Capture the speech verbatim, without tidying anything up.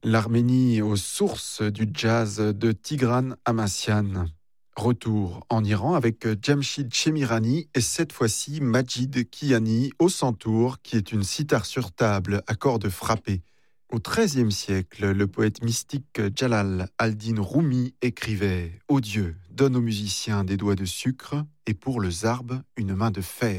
L'Arménie aux sources du jazz de Tigran Amassian. Retour en Iran avec Jamshid Chemirani et cette fois-ci Majid Kiani au santour, qui est une sitar sur table à cordes frappées. Au treizième siècle, le poète mystique Jalal al-Din Rumi écrivait « Ô Dieu, donne aux musiciens des doigts de sucre et pour le zarb une main de fer ».